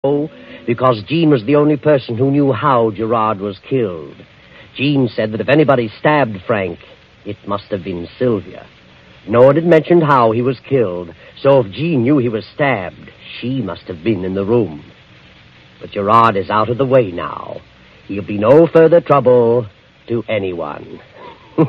Oh, because Jean was the only person who knew how Gerard was killed. Jean said that if anybody stabbed Frank, it must have been Sylvia. No one had mentioned how he was killed, so if Jean knew he was stabbed, she must have been in the room. But Gerard is out of the way now. He'll be no further trouble to anyone.